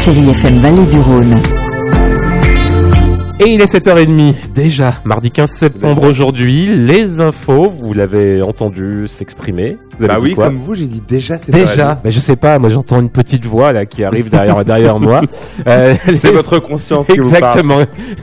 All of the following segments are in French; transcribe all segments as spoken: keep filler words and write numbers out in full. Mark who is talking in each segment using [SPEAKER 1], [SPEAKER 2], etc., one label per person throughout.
[SPEAKER 1] Chérie F M Vallée du Rhône.
[SPEAKER 2] Et il est sept heures trente, déjà, mardi quinze septembre aujourd'hui, les infos, vous l'avez entendu s'exprimer. Vous avez
[SPEAKER 3] bah
[SPEAKER 2] dit
[SPEAKER 3] oui,
[SPEAKER 2] quoi?
[SPEAKER 3] comme vous, j'ai dit déjà sept
[SPEAKER 2] Déjà,
[SPEAKER 3] heures trente.
[SPEAKER 2] bah je sais pas, moi j'entends une petite voix là qui arrive derrière, derrière moi. Euh,
[SPEAKER 3] C'est votre conscience qui vous parle.
[SPEAKER 2] Exactement.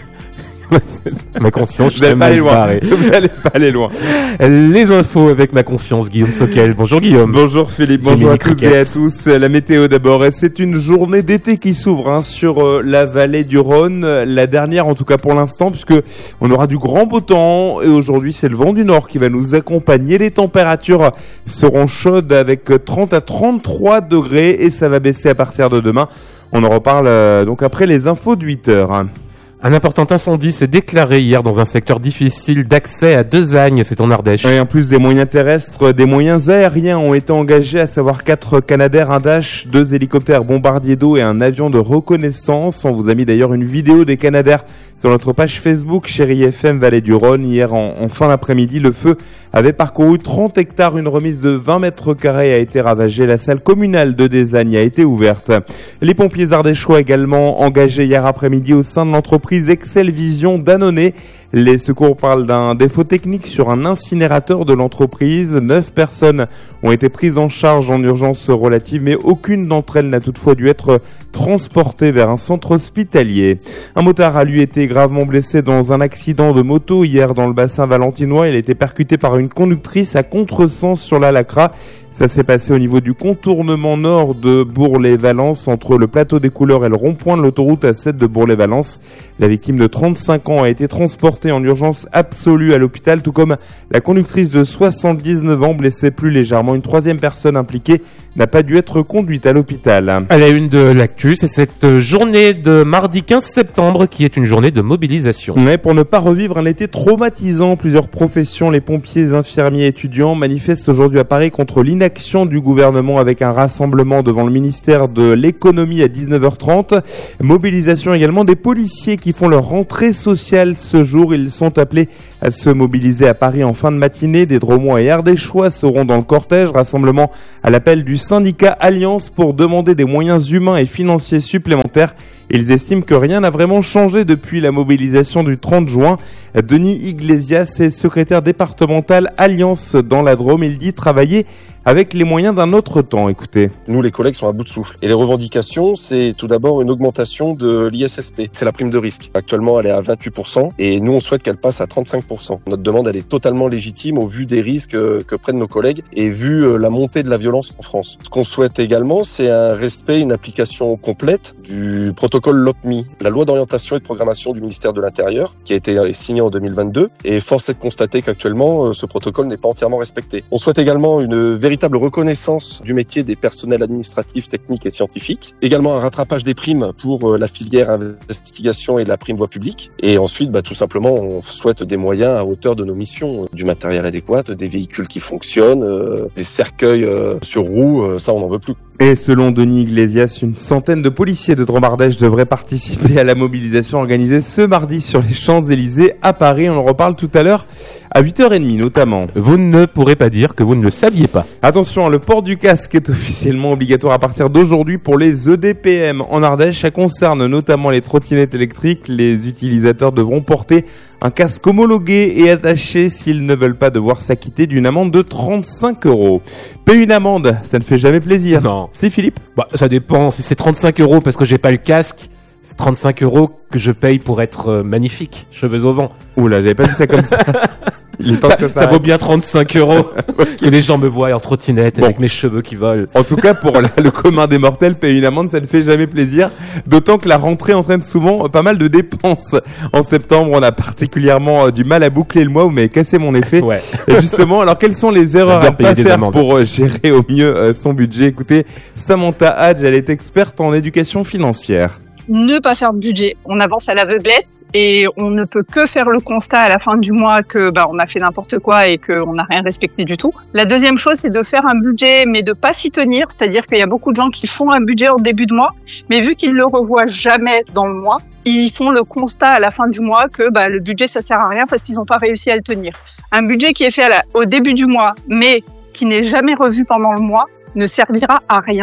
[SPEAKER 2] Ma conscience,
[SPEAKER 3] Vous n'allez pas aller loin.
[SPEAKER 2] barré.
[SPEAKER 3] Vous n'allez pas aller loin.
[SPEAKER 2] Les infos avec ma conscience, Guillaume Soquel. Bonjour Guillaume.
[SPEAKER 3] Bonjour Philippe,
[SPEAKER 2] Jiminy
[SPEAKER 3] bonjour à toutes
[SPEAKER 2] Cricket.
[SPEAKER 3] et à tous. La météo d'abord, et c'est une journée d'été qui s'ouvre hein, sur euh, la vallée du Rhône, la dernière en tout cas pour l'instant, puisque on aura du grand beau temps et aujourd'hui c'est le vent du nord qui va nous accompagner. Les températures seront chaudes avec trente à trente-trois degrés et ça va baisser à partir de demain. On en reparle euh, donc après les infos de huit heures.
[SPEAKER 2] Un important incendie s'est déclaré hier dans un secteur difficile d'accès à Desagne, c'est en Ardèche.
[SPEAKER 3] Et en plus des moyens terrestres, des moyens aériens ont été engagés, à savoir quatre Canadair, un Dash, deux hélicoptères bombardiers d'eau et un avion de reconnaissance. On vous a mis d'ailleurs une vidéo des Canadair sur notre page Facebook Chérie F M Vallée du Rhône. Hier en, en fin d'après-midi, le feu avait parcouru trente hectares, une remise de vingt mètres carrés a été ravagée. La salle communale de Desagne a été ouverte. Les pompiers ardéchois également engagés hier après-midi au sein de l'entreprise Excel Vision d'Annonay. Les secours parlent d'un défaut technique sur un incinérateur de l'entreprise. Neuf personnes ont été prises en charge en urgence relative, mais aucune d'entre elles n'a toutefois dû être transportée vers un centre hospitalier. Un motard a lui été gravement blessé dans un accident de moto hier dans le bassin valentinois. Il a été percuté par une conductrice à contresens sur la Lacra. Ça s'est passé au niveau du contournement nord de Bourg-les-Valences, entre le plateau des Couleurs et le rond-point de l'autoroute A sept de Bourg-les-Valences. La victime de trente-cinq ans a été transportée en urgence absolue à l'hôpital, tout comme la conductrice de soixante-dix-neuf ans, blessée plus légèrement. Une troisième personne impliquée n'a pas dû être conduite à l'hôpital.
[SPEAKER 2] À la une de l'actu, c'est cette journée de mardi quinze septembre qui est une journée de mobilisation.
[SPEAKER 3] Mais pour ne pas revivre un été traumatisant, plusieurs professions, les pompiers, infirmiers, étudiants, manifestent aujourd'hui à Paris contre l'inaction du gouvernement avec un rassemblement devant le ministère de l'économie à dix-neuf heures trente. Mobilisation également des policiers qui font leur rentrée sociale ce jour. Ils sont appelés à se mobiliser à Paris en fin de matinée. Des Drômois et Ardéchois seront dans le cortège. Rassemblement à l'appel du syndicat Alliance pour demander des moyens humains et financiers supplémentaires. Ils estiment que rien n'a vraiment changé depuis la mobilisation du trente juin. Denis Iglesias est secrétaire départemental Alliance dans la Drôme. Il dit travailler avec les moyens d'un autre temps. Écoutez.
[SPEAKER 4] Nous, les collègues, sont à bout de souffle. Et les revendications, c'est tout d'abord une augmentation de l'I S S P. C'est la prime de risque. Actuellement, elle est à vingt-huit pour cent et nous, on souhaite qu'elle passe à trente-cinq pour cent. Notre demande, elle est totalement légitime au vu des risques que prennent nos collègues et vu la montée de la violence en France. Ce qu'on souhaite également, c'est un respect, une application complète du protocole LOPMI, la loi d'orientation et de programmation du ministère de l'Intérieur, qui a été signée en deux mille vingt-deux. Et force est de constater qu'actuellement, ce protocole n'est pas entièrement respecté. On souhaite également une véritable reconnaissance du métier des personnels administratifs, techniques et scientifiques. Également un rattrapage des primes pour la filière investigation et la prime voie publique. Et ensuite, bah, tout simplement, on souhaite des moyens à hauteur de nos missions, du matériel adéquat, des véhicules qui fonctionnent, euh, des cercueils euh, sur roues, euh, ça on n'en veut plus.
[SPEAKER 3] Et selon Denis Iglesias, une centaine de policiers de Drôme-Ardèche devraient participer à la mobilisation organisée ce mardi sur les Champs-Élysées à Paris. On en reparle tout à l'heure à huit heures trente notamment.
[SPEAKER 2] Vous ne pourrez pas dire que vous ne le saviez pas.
[SPEAKER 3] Attention, le port du casque est officiellement obligatoire à partir d'aujourd'hui pour les E D P M en Ardèche. Ça concerne notamment les trottinettes électriques. Les utilisateurs devront porter un casque homologué et attaché s'ils ne veulent pas devoir s'acquitter d'une amende de trente-cinq euros. Payer une amende, ça ne fait jamais plaisir.
[SPEAKER 2] Non.
[SPEAKER 3] Si Philippe ?
[SPEAKER 2] Bah, ça dépend. Si c'est trente-cinq euros parce que j'ai pas le casque, c'est trente-cinq euros que je paye pour être euh, magnifique, cheveux au vent.
[SPEAKER 3] Oula, j'avais pas vu ça comme ça. Il est temps
[SPEAKER 2] Ça,
[SPEAKER 3] que ça
[SPEAKER 2] ça vaut bien trente-cinq euros que les gens me voient en trottinette
[SPEAKER 3] Bon.
[SPEAKER 2] avec mes cheveux qui volent.
[SPEAKER 3] En tout cas, pour la- le commun des mortels, payer une amende, ça ne fait jamais plaisir. D'autant que la rentrée entraîne souvent euh, pas mal de dépenses. En septembre, on a particulièrement euh, du mal à boucler le mois. Vous m'avez cassé mon effet.
[SPEAKER 2] Ouais.
[SPEAKER 3] Et justement, alors quelles sont les erreurs à
[SPEAKER 2] J'adore
[SPEAKER 3] ne
[SPEAKER 2] payer
[SPEAKER 3] pas
[SPEAKER 2] des
[SPEAKER 3] faire
[SPEAKER 2] amendes.
[SPEAKER 3] pour euh, gérer au mieux euh, son budget? Écoutez, Samantha Hadj, elle est experte en éducation financière.
[SPEAKER 5] Ne pas faire de budget. On avance à l'aveuglette et on ne peut que faire le constat à la fin du mois que bah on a fait n'importe quoi et qu'on n'a rien respecté du tout. La deuxième chose, c'est de faire un budget mais de pas s'y tenir, c'est-à-dire qu'il y a beaucoup de gens qui font un budget en début de mois, mais vu qu'ils le revoient jamais dans le mois, ils font le constat à la fin du mois que bah le budget ça sert à rien parce qu'ils n'ont pas réussi à le tenir. Un budget qui est fait à la, au début du mois mais qui n'est jamais revu pendant le mois ne servira à rien.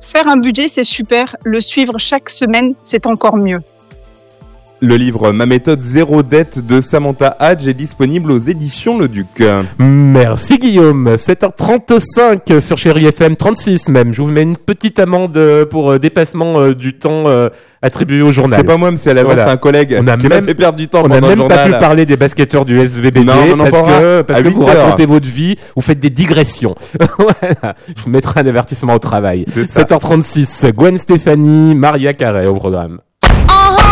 [SPEAKER 5] faire un budget, c'est super. Le suivre chaque semaine, c'est encore mieux.
[SPEAKER 3] Le livre Ma méthode zéro dette de Samantha Hadj est disponible aux éditions Le Duc.
[SPEAKER 2] Merci Guillaume. sept heures trente-cinq sur Chérie F M, trente-six même. Je vous mets une petite amende pour dépassement du temps attribué au journal.
[SPEAKER 3] C'est pas moi, monsieur Alavance,
[SPEAKER 2] Voilà.
[SPEAKER 3] c'est un collègue
[SPEAKER 2] On a
[SPEAKER 3] qui
[SPEAKER 2] même-
[SPEAKER 3] m'a fait perdre du temps
[SPEAKER 2] On n'a
[SPEAKER 3] pendant le
[SPEAKER 2] même pas
[SPEAKER 3] journal.
[SPEAKER 2] pu parler des basketteurs du S V B D
[SPEAKER 3] Non, on en
[SPEAKER 2] parce
[SPEAKER 3] parlera
[SPEAKER 2] que, parce
[SPEAKER 3] à
[SPEAKER 2] que vous
[SPEAKER 3] huit heures.
[SPEAKER 2] racontez votre vie, vous faites des digressions. Voilà. Je vous mettrai un avertissement au travail.
[SPEAKER 3] C'est ça.
[SPEAKER 2] sept heures trente-six. Gwen Stéphanie, Maria Carré au programme.